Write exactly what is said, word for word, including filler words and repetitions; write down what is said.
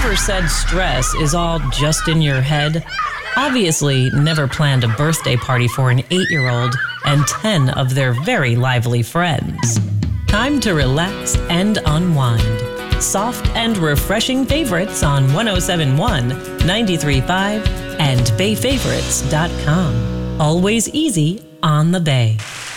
ever said stress is all just in your head? Obviously, never planned a birthday party for an eight-year-old and ten of their very lively friends. Time to relax and unwind. Soft and refreshing favorites on one oh seven point one, ninety-three point five, and bay favorites dot com. Always easy on the Bay.